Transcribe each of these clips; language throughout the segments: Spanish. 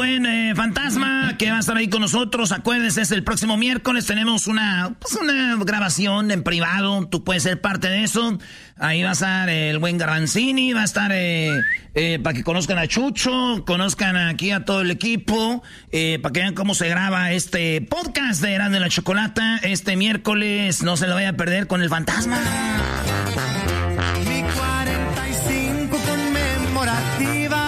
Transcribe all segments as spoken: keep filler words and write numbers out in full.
Buen eh, fantasma que va a estar ahí con nosotros. Acuérdense, es el próximo miércoles. Tenemos una, pues una grabación en privado. Tú puedes ser parte de eso. Ahí va a estar el buen Garbanzini. Va a estar eh, eh, para que conozcan a Chucho, conozcan aquí a todo el equipo, eh, para que vean cómo se graba este podcast de Erasmo y la Chocolata. Este miércoles no se lo vaya a perder con el fantasma. Mi cuarenta y cinco conmemorativa.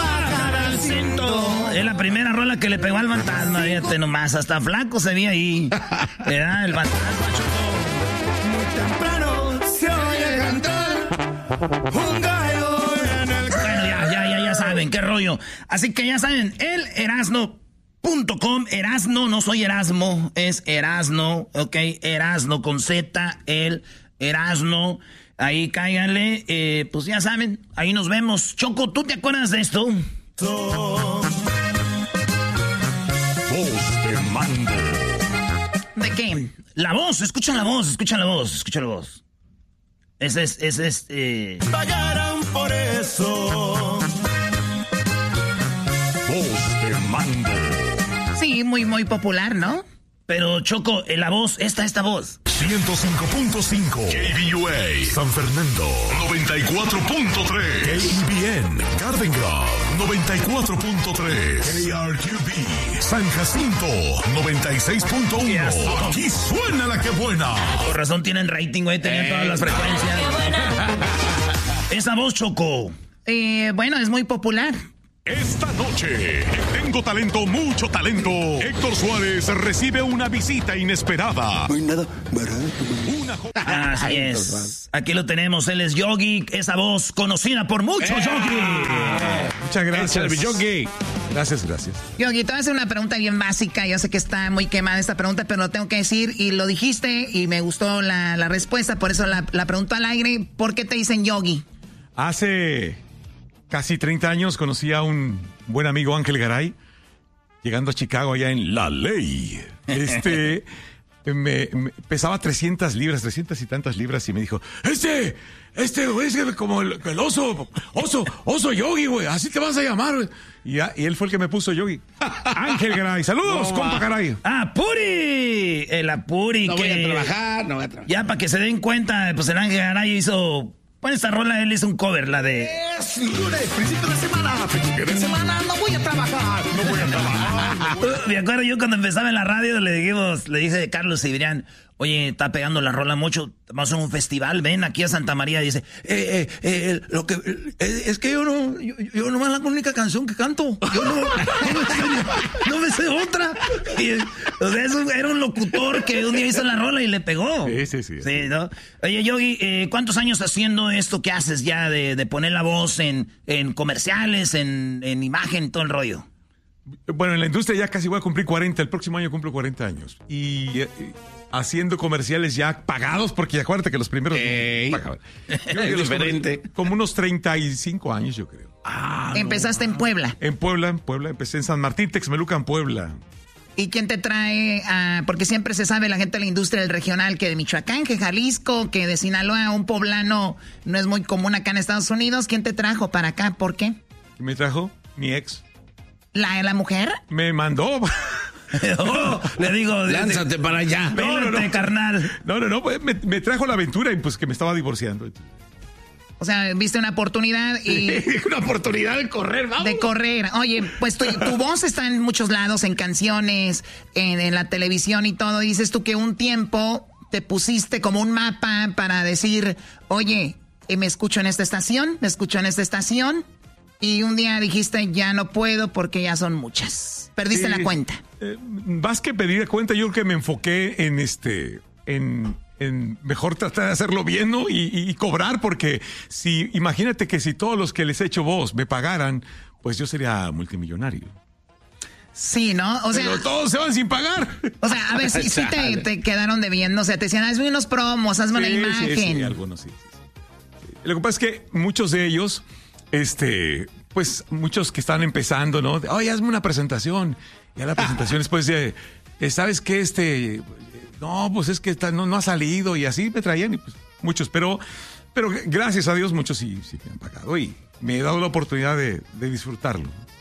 Es la primera rola que le pegó al fantasma, fíjate nomás, hasta flaco se veía ahí. ¿Verdad? El fantasma, Choco. Muy temprano se oye cantar un gallo en el... Bueno, ya, ya, ya, ya saben, qué rollo. Así que ya saben, el Erasno punto com, Erasno, no soy Erasmo, es Erasno, ok, Erasno con Z, el Erasno. Ahí cáiganle, eh, pues ya saben, ahí nos vemos. Choco, ¿tú te acuerdas de esto? Voz de mando. ¿De qué? La voz, escuchan la voz, escuchan la voz, escuchan la voz. Ese es, ese es, eh... Pagaron por eso. Voz de mando. Sí, muy, muy popular, ¿no? Pero, Choco, eh, la voz, esta, esta voz. ciento cinco punto cinco K B U A San Fernando, noventa y cuatro punto tres K E B N Garden Grove, noventa y cuatro punto tres K R Q B San Jacinto, noventa y seis punto uno Yes. Aquí suena la que buena. Por razón tienen rating, güey, tenían todas las frecuencias. Esa voz, Choco. Eh, bueno, es muy popular. Esta noche, en Tengo Talento, Mucho Talento, Héctor Suárez recibe una visita inesperada. No hay nada barato. Una jo- Así es. Aquí lo tenemos, él es Yogi, esa voz conocida por muchos, Yogi. Muchas gracias. Yogi. Gracias, gracias. Yogi, te voy a hacer una pregunta bien básica. Yo sé que está muy quemada esta pregunta, pero lo tengo que decir. Y lo dijiste y me gustó la, la respuesta, por eso la, la pregunto al aire. ¿Por qué te dicen Yogi? Hace casi treinta años conocí a un buen amigo, Ángel Garay, llegando a Chicago allá en La Ley. Este, me, me pesaba trescientas libras, trescientas y tantas libras y me dijo, este, este, güey, es como el, el oso, oso, oso Yogi, güey, así te vas a llamar, güey. Y, ya, y él fue el que me puso Yogi. Ángel Garay, saludos, No, compa va. Garay. ¡Ah, Puri! El Apuri. No que... voy a trabajar, no voy a trabajar. Ya, para que se den cuenta, pues el Ángel Garay hizo... Bueno, esta rola él hizo un cover, la de... Es lunes, principio de semana, principio de semana, no voy a trabajar, no voy a trabajar. Me acuerdo yo cuando empezaba en la radio, le dijimos, le dije a Carlos Cibrián, oye, está pegando la rola mucho, vamos a un festival, ven aquí a Santa María. Dice, eh, eh, eh, lo que, eh, es que yo no, yo, yo no es la única canción que canto. Yo no, no, me, sé, no me sé otra. Y, o sea, eso era un locutor que un día hizo la rola y le pegó. Sí, sí, sí. Sí, ¿no? Oye, Yogi, eh, ¿cuántos años haciendo esto que haces ya de, de poner la voz en, en comerciales, en, en imagen, todo el rollo? Bueno, en la industria ya casi voy a cumplir cuarenta, el próximo año cumplo cuarenta años. Y... Eh, haciendo comerciales ya pagados, porque acuérdate que los primeros Ey. no pagaban. Es diferente. Como unos treinta y cinco años, yo creo. Ah, Empezaste no. en Puebla. En Puebla, en Puebla. Empecé en San Martín, Texmelucan, Puebla. ¿Y quién te trae a...? Porque siempre se sabe la gente de la industria del regional que de Michoacán, que Jalisco, que de Sinaloa, un poblano no es muy común acá en Estados Unidos. ¿Quién te trajo para acá? ¿Por qué? ¿Quién me trajo? Mi ex. ¿La, la mujer? Me mandó... oh, le digo, lánzate para allá. No, no, no, carnal. No, no, no, pues me, me trajo la aventura y pues que me estaba divorciando. O sea, viste una oportunidad y... una oportunidad de correr, vamos. De correr. Oye, pues tu, tu voz está en muchos lados, en canciones, en, en la televisión y todo. Dices tú que un tiempo te pusiste como un mapa para decir, oye, me escucho en esta estación, me escucho en esta estación. Y un día dijiste, ya no puedo porque ya son muchas. Perdiste sí, la cuenta. Eh, más que pedir cuenta, yo creo que me enfoqué en este, en, en mejor tratar de hacerlo bien, ¿no? Y, y, y cobrar, porque si, imagínate que si todos los que les he hecho voz me pagaran, pues yo sería multimillonario. Sí, ¿no? O sea, pero todos se van sin pagar. O sea, a ver, si sí, sí te, te quedaron debiendo. O sea, te decían, hazme unos promos, hazme sí, una imagen. Sí, sí, algunos sí, sí, sí. Lo que pasa es que muchos de ellos, este, pues muchos que están empezando, ¿no? Oye, hazme una presentación. Ya la presentación después de, ¿sabes qué? Este, no, pues es que está, no, no ha salido y así me traían y pues muchos, pero, pero gracias a Dios muchos sí, sí me han pagado y me he dado la oportunidad de, de disfrutarlo.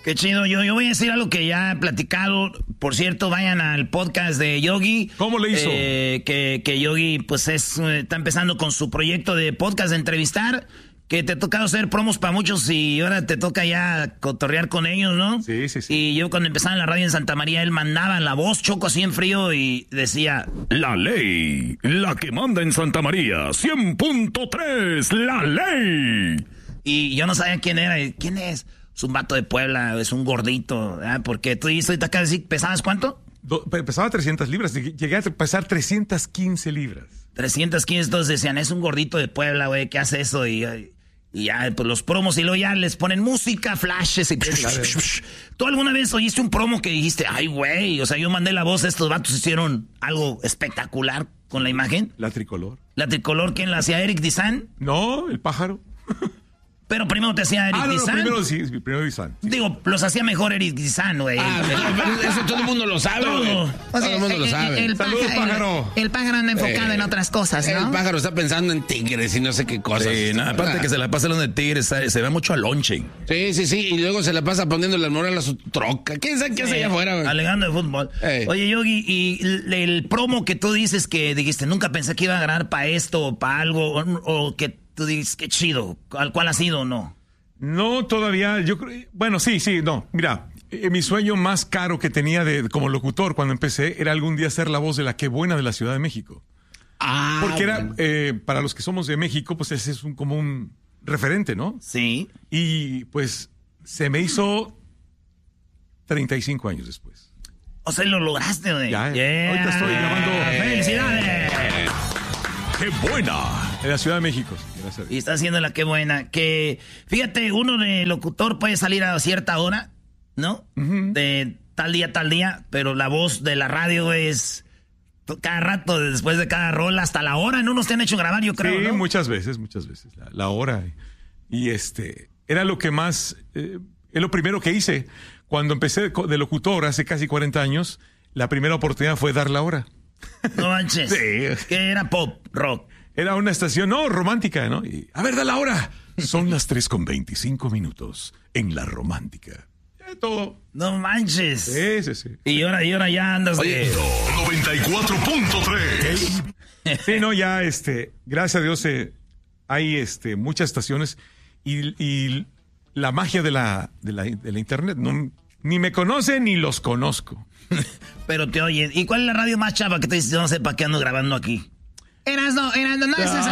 Qué chido. Yo, yo voy a decir algo que ya he platicado. Por cierto, vayan al podcast de Yogi. ¿Cómo le hizo? Eh, que, que Yogi, pues, es, está empezando con su proyecto de podcast de entrevistar. Que te ha tocado hacer promos para muchos y ahora te toca ya cotorrear con ellos, ¿no? Sí, sí, sí. Y yo cuando empezaba en la radio en Santa María, él mandaba la voz, Choco, así en frío y decía... La ley, la que manda en Santa María, cien punto tres, la ley. Y yo no sabía quién era. ¿Quién es? Es un vato de Puebla, es un gordito, ¿verdad? Porque tú dices ahorita acá decir, ¿pesabas cuánto? Do, pesaba trescientas libras, llegué a pesar trescientas quince libras. trescientas quince, entonces decían, es un gordito de Puebla, güey, ¿qué hace eso? Y, y ya, pues los promos, y luego ya les ponen música, flashes y... ¿Tú alguna vez oíste un promo que dijiste, ay, güey, o sea, yo mandé la voz, estos vatos hicieron algo espectacular con la imagen? La tricolor. ¿La tricolor quién la hacía? ¿Eric Dizan? No, el pájaro. Pero primero te hacía Eric ah, no, Dizan. No, primero sí, primero Dizan. Sí. Digo, los hacía mejor Eric Dizan, güey. Ah, eso todo el mundo lo sabe. Todo, todo. O sea, todo el mundo el, lo sabe. El, Saludos, pájaro, pájaro. El, el pájaro anda enfocado eh, en otras cosas, ¿no? El pájaro está pensando en tigres y no sé qué cosas. Sí, nada, aparte que se la pasa hablando de tigres, se ve mucho a lonche. Sí, sí, sí, y luego se la pasa poniendo la moral a su troca. ¿Quién sabe qué hace allá afuera, güey? Alegando de fútbol. Hey. Oye, Yogi, y el, el promo que tú dices que dijiste, nunca pensé que iba a ganar para esto o para algo, o, o que tú dices, qué chido, ¿cuál, cuál ha sido o no? No, todavía, yo creo, bueno, sí, sí, no, mira, eh, mi sueño más caro que tenía de, como locutor cuando empecé era algún día ser la voz de la Qué Buena de la Ciudad de México. Ah, porque era, bueno. eh, para los que somos de México, pues ese es un, como un referente, ¿no? Sí. Y pues se me hizo treinta y cinco años después. O sea, lo lograste, güey. Ya, yeah. Ahorita estoy grabando. ¡Felicidades! ¡Qué buena! En la Ciudad de México, sí, gracias a Dios. Y está haciendo la Qué Buena. Que, fíjate, uno de locutor puede salir a cierta hora, ¿no? Uh-huh. De tal día, tal día, pero la voz de la radio es cada rato, después de cada rola, hasta la hora. En unos te han hecho grabar, yo creo, Sí, ¿no? muchas veces, muchas veces. La, la hora. Y este, era lo que más, eh, es lo primero que hice. Cuando empecé de locutor hace casi cuarenta años, la primera oportunidad fue dar la hora. No manches. Sí. Que era pop, rock. Era una estación, no, romántica, ¿no? Y, a ver, da la hora. Son las tres con veinticinco minutos en la romántica. Ya todo. No manches. Sí, sí, sí. Y ahora, y ahora ya andas Oye, de... noventa y cuatro punto tres. Sí, no, ya, este, gracias a Dios, eh, hay este, muchas estaciones y, y la magia de la, de la, de la internet, no, ni me conocen ni los conozco. Pero te oyen. ¿Y cuál es la radio más chava que te dice, no sé para qué ando grabando aquí? Erasno, Erasno, no es esa.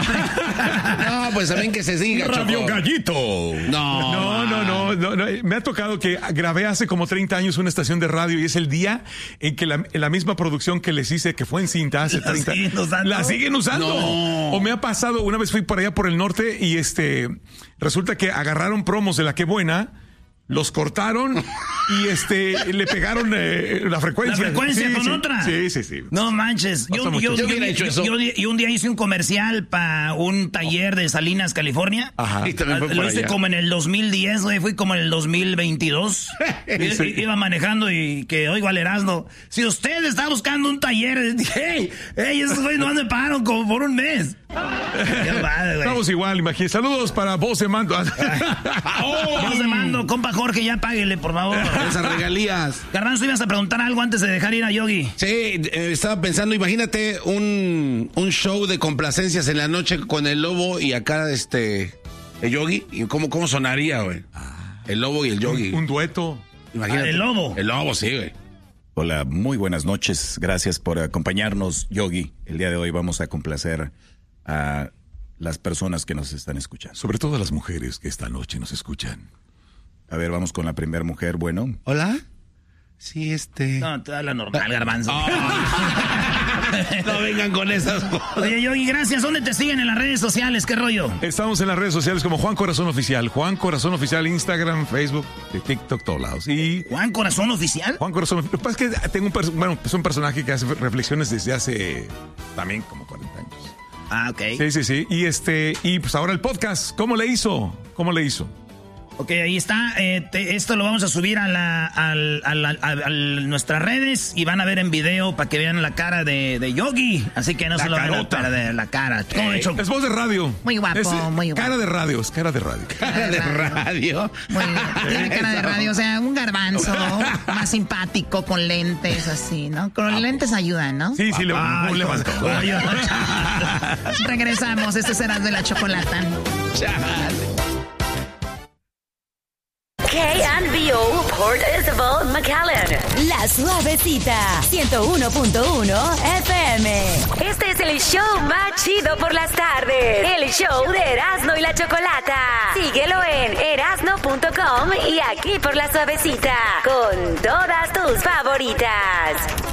No, pues también que se siga, Radio Choco. Gallito. No, No, no, no, no, no. Me ha tocado que grabé hace como treinta años una estación de radio y es el día en que la, en la misma producción que les hice, que fue en cinta hace ¿La treinta siguen usando? la siguen usando. No. O me ha pasado, una vez fui por allá por el norte y este, resulta que agarraron promos de la Qué Buena, los cortaron y este, le pegaron eh, la frecuencia. ¿La frecuencia Sí, con sí. otra? Sí, sí, sí. No manches. Yo, Pasa mucho. yo, Yo yo, hubiera hecho yo- eso. yo- yo un día hice un comercial para un taller de Salinas, California. Ajá. Y también fue por Lo hice allá. como en el dos mil diez, güey. Fui como en el dos mil veintidós. I- Sí. Iba manejando y que oigo al Erasmo. Si usted está buscando un taller, dije, hey, hey, esos güeyes no me pagaron como por un mes. Qué padre, güey. Estamos igual, imagínate. Saludos para vos de mando. Vamos de mando, compa Jorge, ya páguele, por favor. Esas regalías. Garbanzo, ibas a preguntar algo antes de dejar ir a Yogi. Sí, eh, estaba pensando, imagínate un, un show de complacencias en la noche con el Lobo y acá este el Yogi. ¿Y cómo, cómo sonaría, güey? El Lobo y el Yogi. Un, un dueto. Imagínate. Ah, el Lobo. El Lobo, sí, güey. Hola, muy buenas noches. Gracias por acompañarnos, Yogi. El día de hoy vamos a complacer a las personas que nos están escuchando. Sobre todo a las mujeres que esta noche nos escuchan. A ver, vamos con la primera mujer. Bueno, ¿Hola? Sí, este... No, te habla normal, Garbanzo. No vengan con esas cosas. Oye, Yogi, gracias. ¿Dónde te siguen en las redes sociales? ¿Qué rollo? Estamos en las redes sociales como Juan Corazón Oficial. Juan Corazón Oficial, Instagram, Facebook, TikTok, todos lados. Y ¿Juan Corazón Oficial? Juan Corazón Oficial. Lo que pasa es que tengo un, perso- bueno, es un personaje que hace reflexiones desde hace también como cuarenta años. Ah, ok. Sí, sí, sí. Y este, y pues ahora el podcast, ¿cómo le hizo? ¿Cómo le hizo? Ok, ahí está. Eh, te, esto lo vamos a subir a, la, a, la, a, la, a, a nuestras redes y van a ver en video para que vean la cara de, de Yogi. Así que no La se lo van a carota. perder, la cara. ¿Cómo he hecho? Es voz de radio. Muy guapo, Es, eh, muy guapo. Cara de radio, es cara de radio. Cara de radio. Muy bien. Tiene cara de radio, o sea, un garbanzo más simpático, con lentes, así, ¿no? Con lentes ayudan, ¿no? Sí, sí, le, Ay, le no, vas no, no. Regresamos, este será de la chocolata. K and B O Port Isabel McAllen. La Suavecita, ciento uno punto uno F M. Este es el show más chido por las tardes. El show de Erasmo y la Chocolata. Síguelo en erasno punto com y aquí por La Suavecita. Con todas tus favoritas.